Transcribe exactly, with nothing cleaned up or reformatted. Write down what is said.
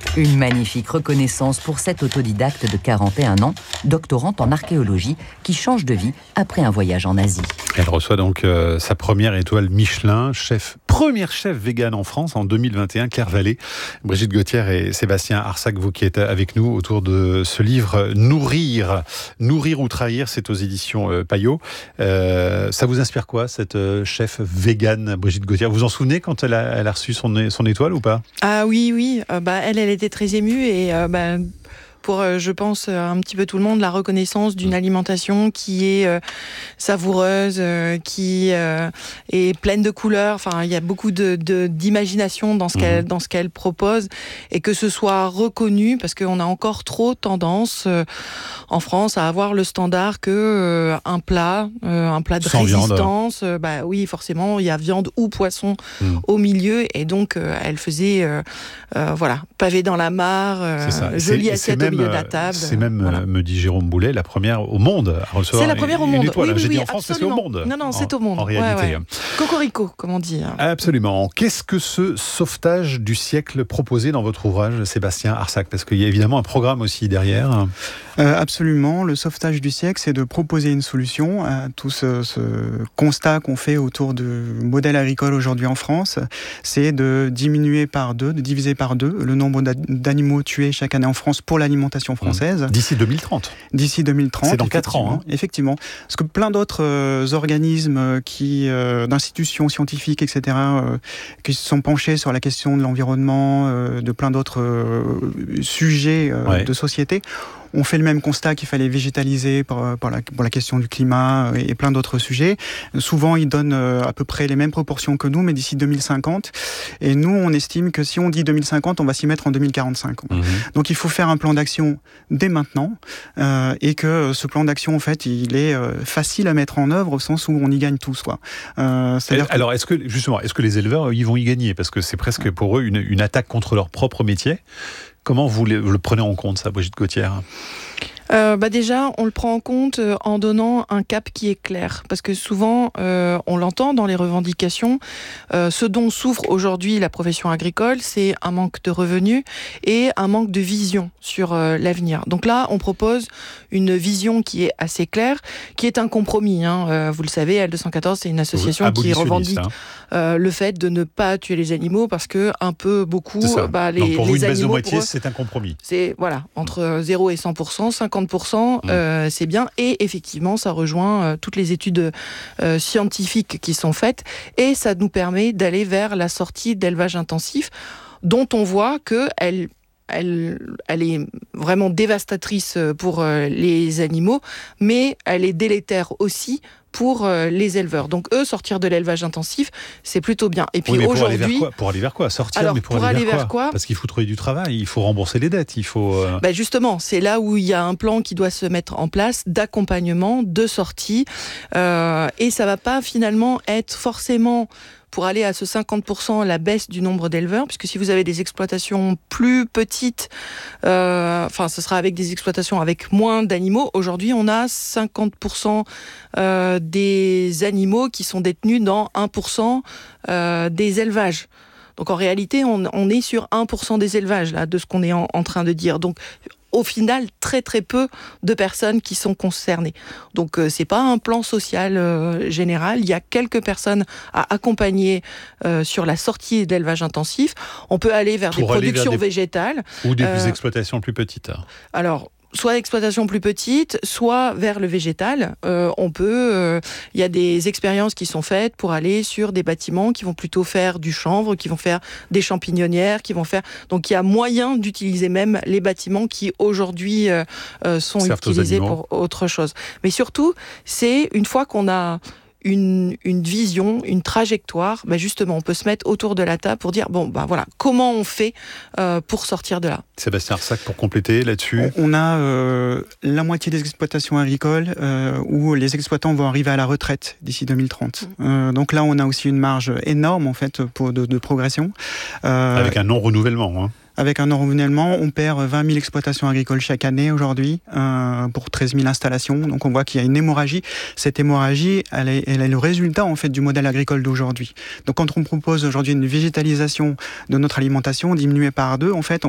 Une magnifique reconnaissance pour cette autodidacte de quarante et un ans, doctorante en archéologie, qui change de vie après un voyage en Asie. Elle reçoit donc euh, sa première étoile Michelin, chef, première chef végane en France en deux mille vingt et un, Claire Vallée. Brigitte Gauthier et Sébastien Arsac, vous qui êtes avec nous autour de ce livre Nourrir, Nourrir ou trahir, c'est aux éditions euh, Payot. Euh, ça vous inspire quoi, cette euh, chef végane, Brigitte Gauthier? Vous vous en souvenez quand elle a, elle a reçu son, son étoile ou pas? Ah oui, oui. Euh, bah, elle, elle était très émue et euh, bah, pour, euh, je pense, euh, un petit peu tout le monde, la reconnaissance d'une alimentation qui est euh, savoureuse, euh, qui euh, est pleine de couleurs. Enfin, il y a beaucoup de, de, d'imagination dans ce qu'elle, dans ce qu'elle propose, et que ce soit reconnu, parce qu'on a encore trop tendance euh, en France à avoir le standard que euh, un plat, euh, un plat de Sans résistance, euh, bah oui, forcément, il y a viande ou poisson mmh. au milieu, et donc euh, elle faisait, euh, euh, voilà, pavé dans la mare, euh, jolie assiette au milieu de la table. C'est même, voilà. me dit Jérôme Boulet, la première au monde à recevoir. C'est la première au monde. Une étoile. Oui, oui, J'ai oui, dit en France, absolument. mais c'est au monde. Non, non, c'est en, au monde. En réalité. Ouais, ouais. Cocorico, comme on dit. Absolument. Qu'est-ce que ce sauvetage du siècle proposé dans votre ouvrage, Sébastien Arsac? Parce qu'il y a évidemment un programme aussi derrière. Euh, absolument. Le sauvetage du siècle, c'est de proposer une solution à tout ce, ce constat qu'on fait autour du modèle agricole aujourd'hui en France. C'est de diminuer par deux, de diviser par deux le nombre d'animaux tués chaque année en France pour l'alimentation française. D'ici deux mille trente. D'ici deux mille trente. C'est dans quatre ans. Hein. Effectivement. Parce que plein d'autres euh, organismes, qui, euh, d'institutions scientifiques, et cetera, euh, qui se sont penchés sur la question de l'environnement, euh, de plein d'autres euh, sujets euh, ouais. de société, on fait le même constat qu'il fallait végétaliser pour, pour, la, pour la question du climat et plein d'autres sujets. Souvent, ils donnent à peu près les mêmes proportions que nous, mais d'ici deux mille cinquante. Et nous, on estime que si on dit deux mille cinquante, on va s'y mettre en deux mille quarante-cinq. Mmh. Donc, il faut faire un plan d'action dès maintenant, euh, et que ce plan d'action, en fait, il est euh, facile à mettre en œuvre au sens où on y gagne tous, quoi. Euh, c'est-à-dire que... Alors, est-ce que, justement, est-ce que les éleveurs, ils vont y gagner? Parce que c'est presque pour eux une, une attaque contre leur propre métier. Comment vous le, vous le prenez en compte, ça, Brigitte Gauthier? Euh, bah déjà, on le prend en compte en donnant un cap qui est clair. Parce que souvent, euh, on l'entend dans les revendications, euh, ce dont souffre aujourd'hui la profession agricole, c'est un manque de revenus et un manque de vision sur euh, l'avenir. Donc là, on propose une vision qui est assez claire, qui est un compromis. Hein. Euh, vous le savez, L deux cent quatorze, c'est une association qui revendique hein. euh, le fait de ne pas tuer les animaux parce que un peu, beaucoup, bah, les, Donc pour vous, les une animaux... baisse de moitié, eux, c'est un compromis. C'est, voilà, entre zéro et cent pour cent, cinquante pour cent, mmh. euh, c'est bien. Et effectivement, ça rejoint euh, toutes les études euh, scientifiques qui sont faites. Et ça nous permet d'aller vers la sortie d'élevage intensif, dont on voit qu'elle... Elle, elle est vraiment dévastatrice pour euh, les animaux, mais elle est délétère aussi pour euh, les éleveurs. Donc eux, sortir de l'élevage intensif, c'est plutôt bien. Et puis oui, mais aujourd'hui, pour aller vers quoi, pour aller vers quoi sortir, alors, mais pour, pour aller, aller vers, vers quoi, quoi Parce qu'il faut trouver du travail, il faut rembourser les dettes, il faut. Euh... Ben justement, c'est là où il y a un plan qui doit se mettre en place d'accompagnement, de sortie, euh, et ça va pas finalement être forcément pour aller à ce cinquante pour cent la baisse du nombre d'éleveurs, puisque si vous avez des exploitations plus petites, euh, enfin ce sera avec des exploitations avec moins d'animaux. Aujourd'hui, on a cinquante pour cent euh, des animaux qui sont détenus dans un pour cent euh, des élevages. Donc en réalité, on, on est sur un pour cent des élevages, là, de ce qu'on est en, en train de dire. Donc au final, très très peu de personnes qui sont concernées. Donc euh, c'est pas un plan social euh, général. Il y a quelques personnes à accompagner euh, sur la sortie d'élevage intensif. On peut aller vers Pour des productions vers des... végétales. Ou des euh, exploitations plus petites. Alors, soit exploitation plus petite, soit vers le végétal. Euh, on peut, euh, il y a des expériences qui sont faites pour aller sur des bâtiments qui vont plutôt faire du chanvre, qui vont faire des champignonnières, qui vont faire. Donc il y a moyen d'utiliser même les bâtiments qui aujourd'hui euh, euh, sont Servent utilisés pour autre chose. Mais surtout, c'est une fois qu'on a Une, une vision, une trajectoire, ben justement, on peut se mettre autour de la table pour dire, bon, ben voilà, comment on fait euh, pour sortir de là. Sébastien Arsac, pour compléter là-dessus. On a euh, la moitié des exploitations agricoles euh, où les exploitants vont arriver à la retraite d'ici deux mille trente. Mmh. Euh, donc là, on a aussi une marge énorme, en fait, pour de, de progression. Euh, Avec un non-renouvellement, hein. Avec un non-renouvellement, on perd vingt mille exploitations agricoles chaque année aujourd'hui euh, pour treize mille installations. Donc on voit qu'il y a une hémorragie. Cette hémorragie, elle est, elle est le résultat en fait du modèle agricole d'aujourd'hui. Donc quand on propose aujourd'hui une végétalisation de notre alimentation diminuée par deux, en fait,